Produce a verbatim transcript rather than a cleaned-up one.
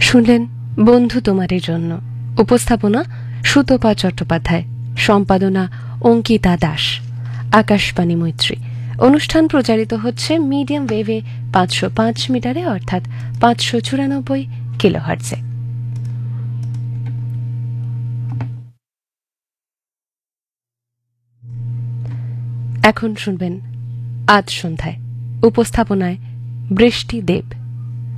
শুনলেন বন্ধু তোমারই জন্য। উপস্থাপনা সুতপা চট্টোপাধ্যায়, সম্পাদনা অঙ্কিতা দাস। আকাশবাণী মৈত্রী। অনুষ্ঠান প্রচারিত হচ্ছে মিডিয়াম ওয়েভে পাঁচশো পাঁচ মিটারে অর্থাৎ পাঁচশো চুরানব্বই কিলোহার্টজে। এখন শুনবেন আজ সন্ধ্যায়। উপস্থাপনায় বৃষ্টি দেব।